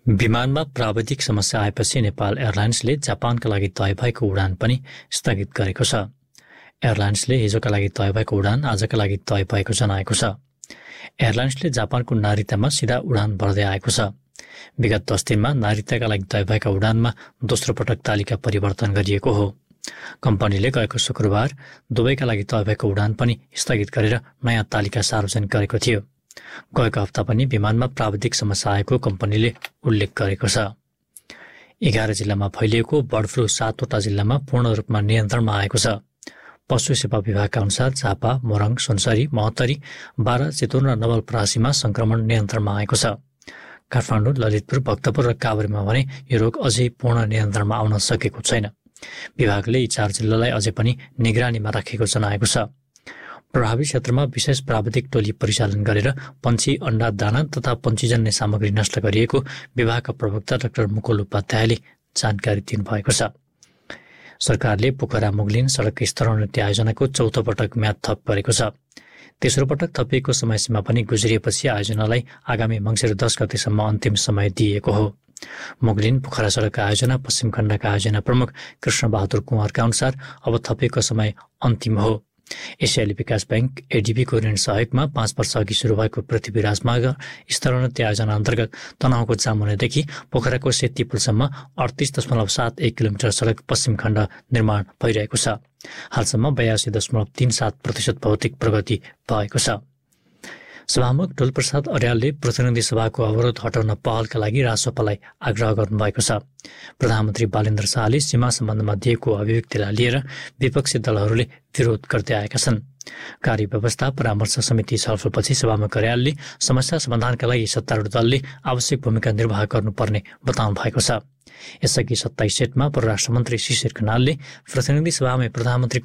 विमानमा प्राविधिक समस्या आएपछि नेपाल एयरलाइन्सले जापानका लागि तय भएको उडान पनि स्थगित गरेको छ। एयरलाइन्सले हिजोका लागि तय भएको उडान आजका लागि तय भएको जनाएको छ। एयरलाइन्सले जापानको नारितामा सिधा उडान भर्दै आएको छ। विगत 10 दिनमा नारिताका लागि तय भएका उडानमा दोस्रो पटक तालिका परिवर्तन गरिएको हो। कम्पनीले गएको शुक्रबार दुबईका लागि तय भएको उडान पनि स्थगित गरेर नयाँ तालिका सार्वजनिक गरेको थियो। गएको हप्ता पनि विमानमा प्राविधिक समस्या आएको कम्पनीले उल्लेख गरेको छ। 11 जिल्लामा फैलिएको बर्ड फ्लू 7वटा जिल्लामा पूर्ण रूपमा नियन्त्रणमा आएको छ। पशु सेवा विभागका अनुसार झापा, मोरङ, सुनसरी, महोत्तरी, बारा, चितवन र नवलपरासीमा संक्रमण नियन्त्रणमा आएको छ। काठमाडौँ, ललितपुर, भक्तपुर र काभ्रेमा भने यो रोग अझै पूर्ण नियन्त्रणमा आउन सकेको छैन। विभागले यी 4 जिल्लालाई अझै पनि निगरानीमा राखेको जनाएको छ। प्रभावित क्षेत्रमा विशेष प्राविधिक टोली परिचालन गरेर पन्छी, अण्डा, दाना तथा पन्छीजन्य सामग्री नष्ट गरिएको विभागका प्रवक्ता डाक्टर मुकुल उपाध्यायले जानकारी दिनुभएको छ। सरकारले पोखरा मुगलिन सडक स्तरोन्नति आयोजनाको चौथो पटक म्याद थप गरेको छ। तेस्रो पटक थपिएको समयसीमा पनि गुज्रिएपछि आयोजनालाई आगामी मङ्सिर 10 गतेसम्म अन्तिम समय दिइएको हो। मुगलिन पोखरा सडक आयोजना पश्चिम खण्डका आयोजना प्रमुख कृष्णबहादुर कुँवरका अनुसार अब थपिएको समय अन्तिम हो। एसियाली विकास बैंक एडिबीको ऋण सहयोगमा 5 वर्ष अघि सुरु भएको पृथ्वी राजमार्ग स्तरोन्नति आयोजना अन्तर्गत तनहुँको जामुनेदेखि पोखराको सेती पुलसम्म 38.71 किलोमिटर सडक पश्चिम खण्ड निर्माण भइरहेको छ। हालसम्म 82.37% भौतिक प्रगति भएको छ। सभामुख ढुलप्रसाद अर्यालले प्रतिनिधि सभाको अवरोध हटाउन पहलका लागि रासोपालाई आग्रह गर्नुभएको छ। प्रधानमन्त्री बालेन्द्र शाहले सीमा सम्बन्धमा दिएको अभिव्यक्तिलाई लिएर विपक्षी दलहरूले विरोध गर्दै आएका छन्। कार्यव्यवस्था परामर्श समिति छलफलपछि सभामुख अर्यालले समस्या समाधानका लागि सत्तारूढ दलले आवश्यक भूमिका निर्वाह गर्नुपर्ने बताउनु भएको छ। यसअघि 27 सेटमा परराष्ट्र मन्त्री शिशिर खनालले प्रतिनिधि सभामा प्रधानमन्त्रीको